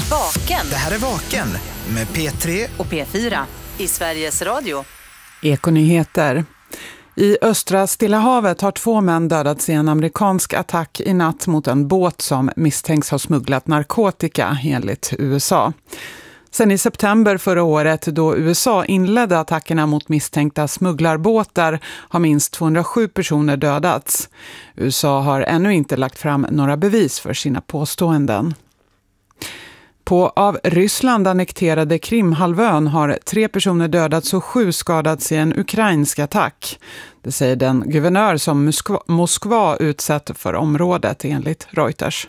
Vaken. Det här är Vaken med P3 och P4 i Sveriges Radio. Ekonyheter. I östra Stilla havet har 2 män dödats i en amerikansk attack i natt mot en båt som misstänks ha smugglat narkotika enligt USA. Sen i september förra året, då USA inledde attackerna mot misstänkta smugglarbåtar, har minst 207 personer dödats. USA har ännu inte lagt fram några bevis för sina påståenden. På av Ryssland annekterade Krimhalvön har 3 personer dödats och 7 skadats i en ukrainsk attack. Det säger den guvernör som Moskva utsett för området enligt Reuters.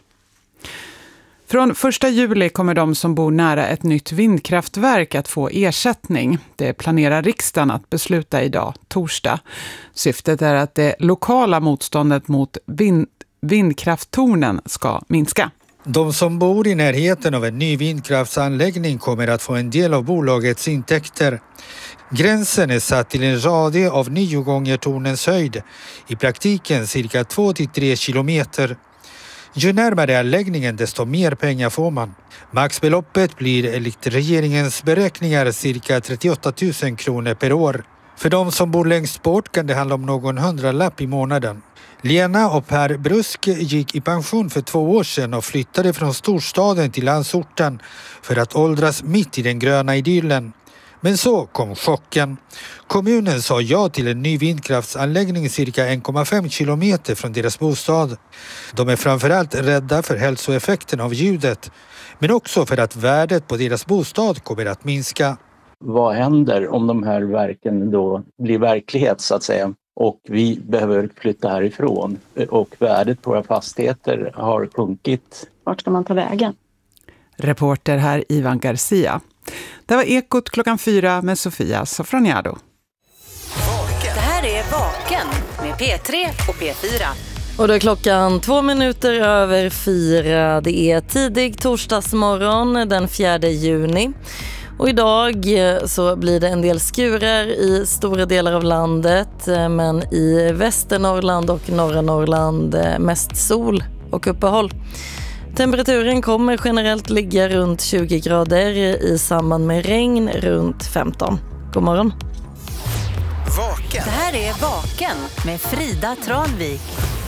Från 1 juli kommer de som bor nära ett nytt vindkraftverk att få ersättning. Det planerar riksdagen att besluta idag, torsdag. Syftet är att det lokala motståndet mot vindkrafttornen ska minska. De som bor i närheten av en ny vindkraftsanläggning kommer att få en del av bolagets intäkter. Gränsen är satt till en radie av 9 gånger tornens höjd, i praktiken cirka 2-3 kilometer. Ju närmare anläggningen desto mer pengar får man. Maxbeloppet blir enligt regeringens beräkningar cirka 38 000 kronor per år. För de som bor längst bort kan det handla om någon 100-lapp i månaden. Lena och Per Brusk gick i pension för 2 år sedan och flyttade från storstaden till landsorten för att åldras mitt i den gröna idyllen. Men så kom chocken. Kommunen sa ja till en ny vindkraftsanläggning cirka 1,5 kilometer från deras bostad. De är framförallt rädda för hälsoeffekten av ljudet, men också för att värdet på deras bostad kommer att minska. Vad händer om de här verken då blir verklighet så att säga? Och vi behöver flytta härifrån och värdet på våra fastigheter har sjunkit. Vart ska man ta vägen? Reporter här Ivan Garcia. Det var Ekot 4 med Sofia Sofroniado. Det här är Vaken med P3 och P4. Och då är klockan 4:02. Det är tidig torsdagsmorgon den 4 juni. Och idag så blir det en del skurar i stora delar av landet, men i Västernorrland och norra Norrland mest sol och uppehåll. Temperaturen kommer generellt ligga runt 20 grader, i samband med regn runt 15. God morgon. Vaken. Det här är Vaken med Frida Tranvik.